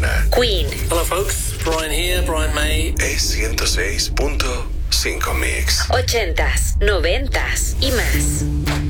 buena. Queen. Hello folks, Brian here, Brian May. Es 106.5 Mix. 80s, 90s y más.